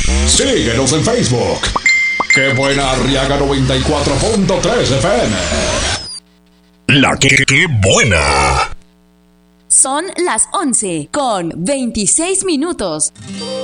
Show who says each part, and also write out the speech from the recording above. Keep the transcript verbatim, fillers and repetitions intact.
Speaker 1: Síguenos en Facebook. ¡Qué buena Arriaga noventa y cuatro punto tres F M!
Speaker 2: La que, que buena.
Speaker 3: Son las once con veintiséis minutos.